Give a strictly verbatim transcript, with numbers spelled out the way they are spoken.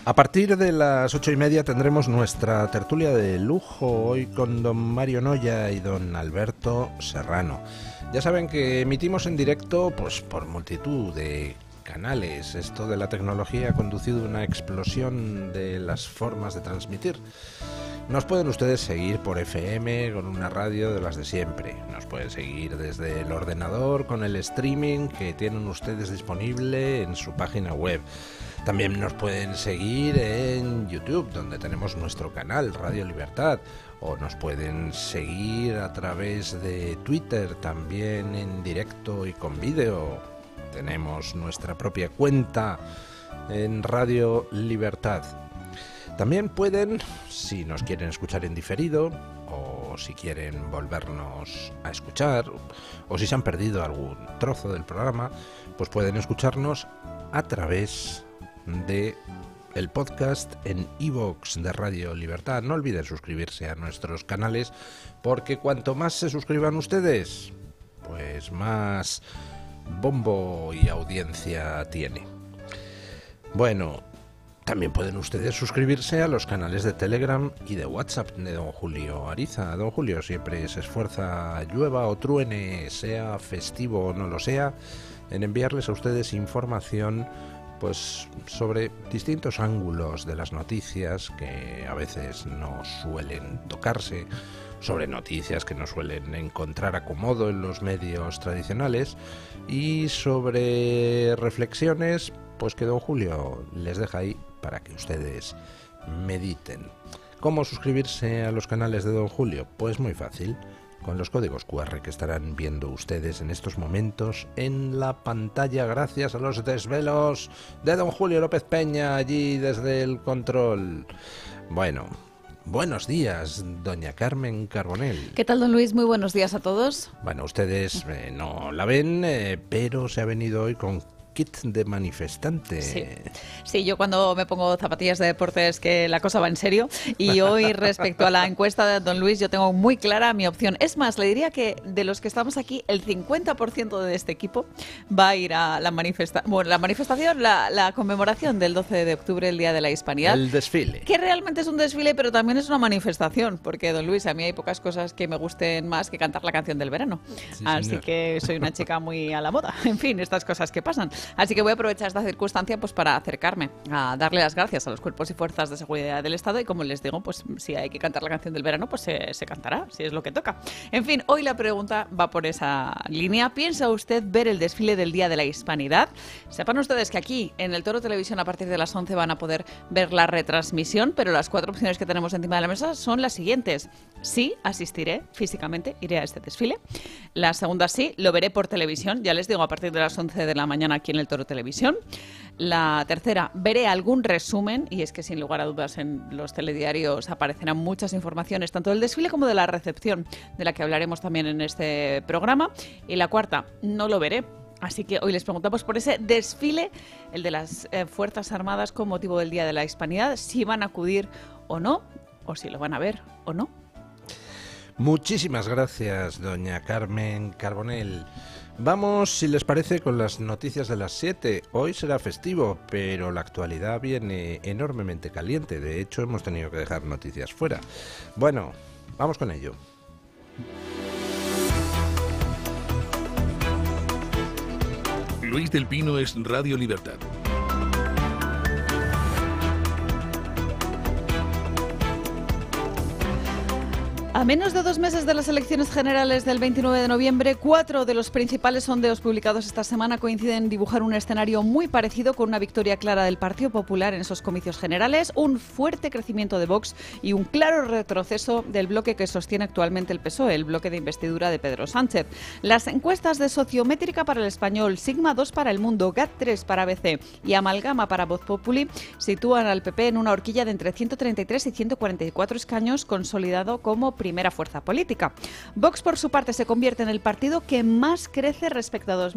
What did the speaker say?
A partir de las ocho y media tendremos nuestra tertulia de lujo, hoy con don Mario Noya y don Alberto Serrano. Ya saben que emitimos en directo pues por multitud de canales. Esto de la tecnología ha conducido a una explosión de las formas de transmitir. Nos pueden ustedes seguir por F M con una radio de las de siempre. Nos pueden seguir desde el ordenador con el streaming que tienen ustedes disponible en su página web. También nos pueden seguir en YouTube, donde tenemos nuestro canal Radio Libertad, o nos pueden seguir a través de Twitter, también en directo y con vídeo. Tenemos nuestra propia cuenta en Radio Libertad. También pueden, si nos quieren escuchar en diferido, o si quieren volvernos a escuchar, o si se han perdido algún trozo del programa, pues pueden escucharnos a través de el podcast en iVoox de Radio Libertad. No olviden suscribirse a nuestros canales, porque cuanto más se suscriban ustedes, pues más bombo y audiencia tiene. Bueno, también pueden ustedes suscribirse a los canales de Telegram y de WhatsApp de don Julio Ariza. Don Julio siempre se esfuerza, llueva o truene, sea festivo o no lo sea, en enviarles a ustedes información pues sobre distintos ángulos de las noticias que a veces no suelen tocarse, sobre noticias que no suelen encontrar acomodo en los medios tradicionales y sobre reflexiones pues que don Julio les deja ahí para que ustedes mediten. ¿Cómo suscribirse a los canales de don Julio? Pues muy fácil, con los códigos cu erre que estarán viendo ustedes en estos momentos en la pantalla, gracias a los desvelos de don Julio López Peña allí desde el control. Bueno, buenos días, doña Carmen Carbonell. ¿Qué tal, don Luis? Muy buenos días a todos. Bueno, ustedes eh, no la ven, eh, pero se ha venido hoy con kit de manifestante. Sí. sí, yo cuando me pongo zapatillas de deportes que la cosa va en serio, y hoy respecto a la encuesta de don Luis yo tengo muy clara mi opción. Es más, le diría que de los que estamos aquí, el cincuenta por ciento de este equipo va a ir a la manifestación, bueno, la manifestación, la, la conmemoración del doce de octubre, el Día de la Hispanidad. El desfile. Que realmente es un desfile, pero también es una manifestación, porque don Luis, a mí hay pocas cosas que me gusten más que cantar la canción del verano. Sí, Así señor. que soy una chica muy a la moda. En fin, estas cosas que pasan. Así que voy a aprovechar esta circunstancia pues para acercarme a darle las gracias a los cuerpos y fuerzas de seguridad del Estado, y como les digo, pues si hay que cantar la canción del verano, pues se, se cantará, si es lo que toca. En fin, hoy la pregunta va por esa línea. ¿Piensa usted ver el desfile del Día de la Hispanidad? Sepan ustedes que aquí en el Toro Televisión a partir de las once van a poder ver la retransmisión, pero las cuatro opciones que tenemos encima de la mesa son las siguientes. Sí, asistiré físicamente, iré a este desfile. La segunda, sí, lo veré por televisión, ya les digo, a partir de las once de la mañana aquí en el Toro Televisión. La tercera, veré algún resumen, y es que sin lugar a dudas en los telediarios aparecerán muchas informaciones tanto del desfile como de la recepción, de la que hablaremos también en este programa. Y la cuarta, no lo veré. Así que hoy les preguntamos por ese desfile, el de las eh, Fuerzas Armadas con motivo del Día de la Hispanidad, si van a acudir o no, o si lo van a ver o no. Muchísimas gracias, doña Carmen Carbonell. Vamos, si les parece, con las noticias de las siete. Hoy será festivo, pero la actualidad viene enormemente caliente. De hecho, hemos tenido que dejar noticias fuera. Bueno, vamos con ello. Luis del Pino es Radio Libertad. A menos de dos meses de las elecciones generales del veintinueve de noviembre, cuatro de los principales sondeos publicados esta semana coinciden en dibujar un escenario muy parecido, con una victoria clara del Partido Popular en esos comicios generales, un fuerte crecimiento de Vox y un claro retroceso del bloque que sostiene actualmente el P S O E, el bloque de investidura de Pedro Sánchez. Las encuestas de Sociométrica para el Español, Sigma dos para El Mundo, GAT tres para A B C y Amalgama para Voz Populi sitúan al P P en una horquilla de entre ciento treinta y tres y ciento cuarenta y cuatro escaños, consolidado como primera fuerza política. Vox, por su parte, se convierte en el partido que más crece respecto a dos mil